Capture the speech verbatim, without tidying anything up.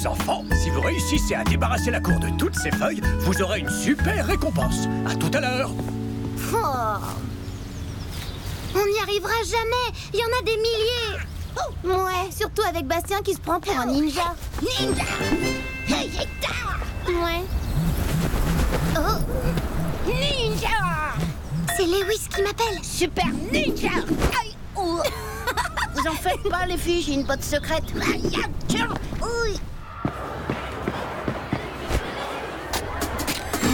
Les enfants, si vous réussissez à débarrasser la cour de toutes ces feuilles, vous aurez une super récompense. À tout à l'heure. Oh. On n'y arrivera jamais. Il y en a des milliers. Ouais, surtout avec Bastien qui se prend pour un ninja. Ninja. Ouais. Oh. Ninja. C'est Lewis qui m'appelle. Super ninja. Aïe. Oh. Vous en faites pas, les filles, j'ai une botte secrète. Aïe. Oui.